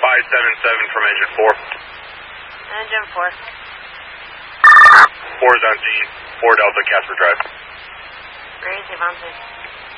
Y77 from engine 4. Engine 4. 4 is on G, 4 Delta, Casper Drive. Where is he, Monty?